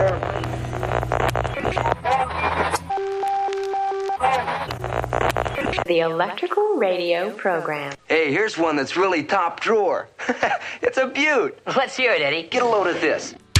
The Electrical Radio Program. Hey, here's one that's really top drawer. It's a beaut. Let's hear it, Eddie. Get a load of this.